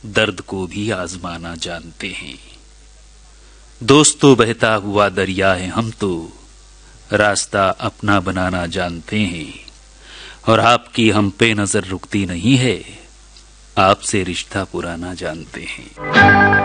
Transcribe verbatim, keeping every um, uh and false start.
दर्द को भी आजमाना जानते हैं। दोस्तों बहता हुआ दरिया है हम तो, रास्ता अपना बनाना जानते हैं। और आपकी हम पे नजर रुकती नहीं है, आपसे रिश्ता पुराना जानते हैं।